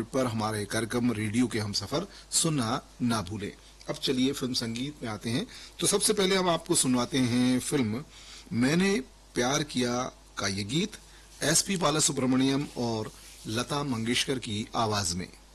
पर हमारे कार्यक्रम रेडियो के हम सफर सुनना ना भूलें। अब चलिए फिल्म संगीत में आते हैं। तो सबसे पहले हम आपको सुनवाते हैं फिल्म मैंने प्यार किया का ये गीत एसपी बालासुब्रमण्यम और लता मंगेशकर की आवाज में।